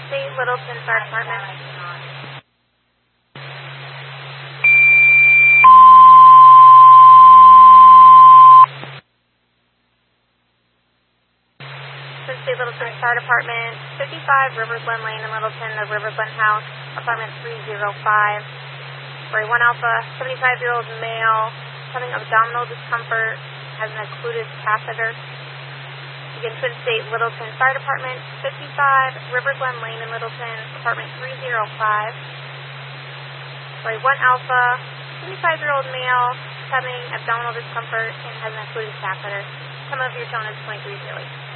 State Littleton Fire Department. Twin State Littleton Fire Department, 55 River Glen Lane in Littleton, the River Glen House, apartment 305. For a 1 Alpha, 75-year-old male, having abdominal discomfort, has an occluded catheter. Again, Twin State Littleton Fire Department, 55 River Glen Lane in Littleton, apartment 305. For a 1 Alpha, 75-year-old male, having abdominal discomfort and has an occluded catheter. Some of your tone is 23 daily.